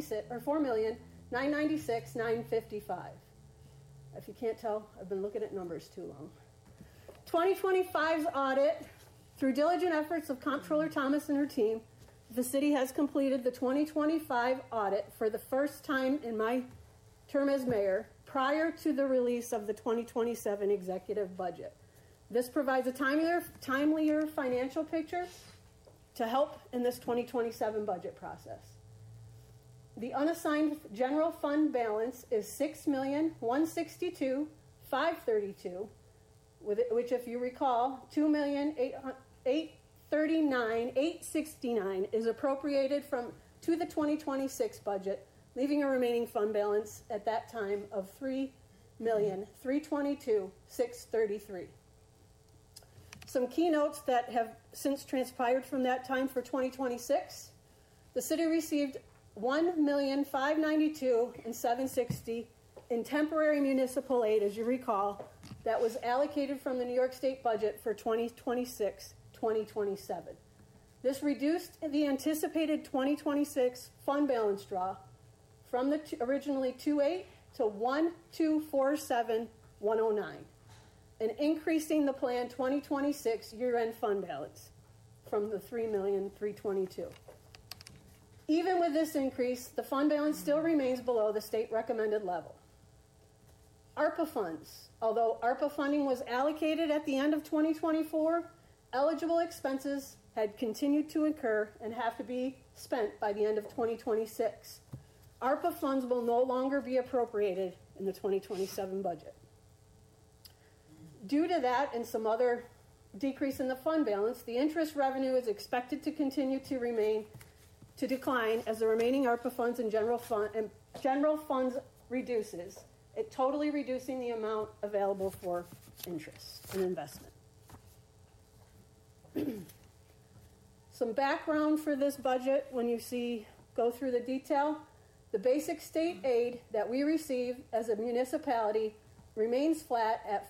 496 or 4,996,955. If you can't tell, I've been looking at numbers too long. 2025's audit, through diligent efforts of Comptroller Thomas and her team, the city has completed the 2025 audit for the first time in my term as mayor prior to the release of the 2027 executive budget. This provides a timelier financial picture to help in this 2027 budget process. The unassigned general fund balance is $6,162,532, which, if you recall, $2,839,869 is appropriated to the 2026 budget, leaving a remaining fund balance at that time of $3,322,633. Some keynotes that have since transpired from that time for 2026. The city received $1,592,760 in temporary municipal aid, as you recall, that was allocated from the New York State budget for 2026-2027. This reduced the anticipated 2026 fund balance draw from the originally 2.8 to 1,247,109, and increasing the planned 2026 year-end fund balance from the $3,322,000. Even with this increase, the fund balance still remains below the state recommended level. ARPA funds. Although ARPA funding was allocated at the end of 2024, eligible expenses had continued to incur and have to be spent by the end of 2026. ARPA funds will no longer be appropriated in the 2027 budget. Due to that and some other decrease in the fund balance, the interest revenue is expected to continue to decline as the remaining ARPA funds and general funds reduces, it totally reducing the amount available for interest and investment. Some background for this budget when you go through the detail. The basic state aid that we receive as a municipality remains flat at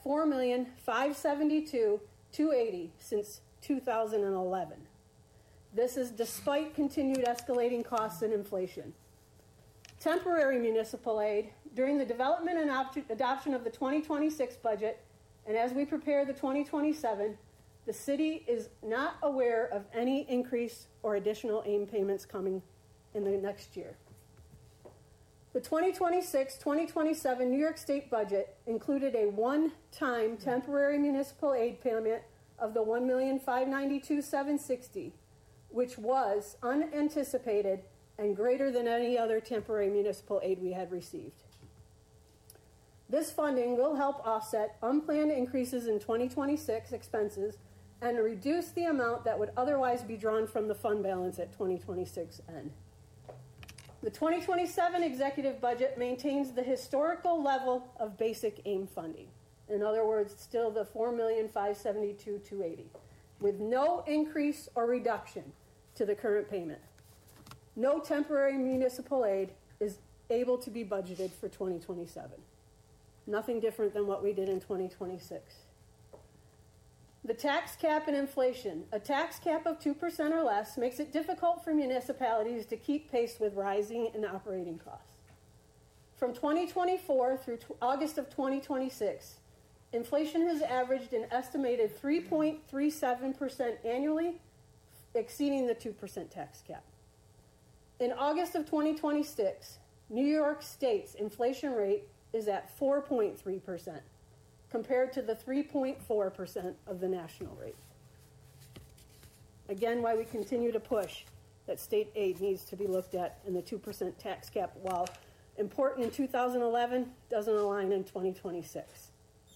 $4,572,280 since 2011. This is despite continued escalating costs and inflation. Temporary municipal aid, during the development and adoption of the 2026 budget, and as we prepare the 2027, the city is not aware of any increase or additional aid payments coming in the next year. The 2026-2027 New York State budget included a one-time temporary municipal aid payment of the $1,592,760, which was unanticipated and greater than any other temporary municipal aid we had received. This funding will help offset unplanned increases in 2026 expenses and reduce the amount that would otherwise be drawn from the fund balance at 2026 end. The 2027 executive budget maintains the historical level of basic AIM funding. In other words, still the $4,572,280, with no increase or reduction to the current payment. No temporary municipal aid is able to be budgeted for 2027. Nothing different than what we did in 2026. The tax cap and inflation. A tax cap of 2% or less makes it difficult for municipalities to keep pace with rising and operating costs. From 2024 through August of 2026, inflation has averaged an estimated 3.37% annually, exceeding the 2% tax cap. In August of 2026, New York State's inflation rate is at 4.3%, compared to the 3.4% of the national rate. Again, why we continue to push that state aid needs to be looked at, and the 2% tax cap, while important in 2011, doesn't align in 2026.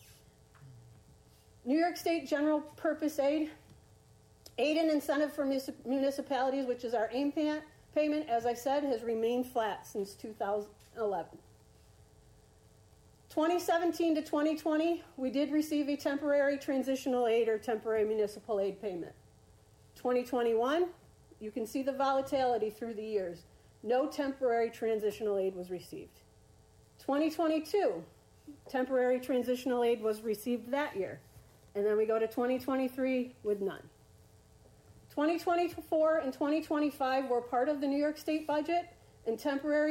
New York State General Purpose Aid and incentive for municipalities, which is our AIM payment, as I said, has remained flat since 2011. 2017 to 2020, we did receive a temporary transitional aid or temporary municipal aid payment. 2021, you can see the volatility through the years. No temporary transitional aid was received. 2022, temporary transitional aid was received that year. And then we go to 2023 with none. 2024 and 2025 were part of the New York State budget, and temporary